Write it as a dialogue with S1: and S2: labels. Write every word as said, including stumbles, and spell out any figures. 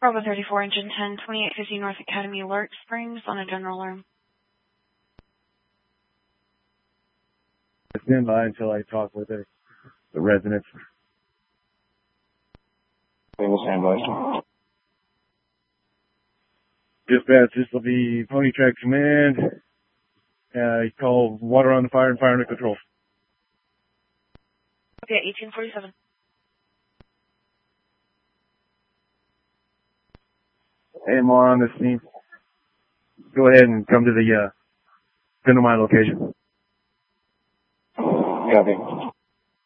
S1: Bravo thirty-four, engine ten, twenty-eight fifty North Academy, Lark Springs, on a general alarm.
S2: Stand by until I talk with the, the residents.
S3: Okay, we'll stand by.
S2: Dispatch, this will be Pony Track Command. Uh, you call water on the fire and fire under control.
S1: Okay, eighteen forty-seven.
S2: Hey, more on this scene. Go ahead and come to the, uh, come to my location.
S3: Copy.